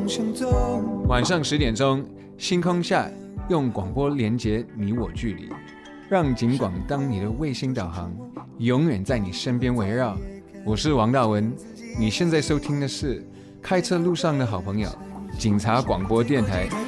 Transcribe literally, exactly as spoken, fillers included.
晚上十点钟，星空下用广播连接你我距离，让警广当你的卫星导航，永远在你身边围绕。我是王大文，你现在收听的是开车路上的好朋友，警察广播电台。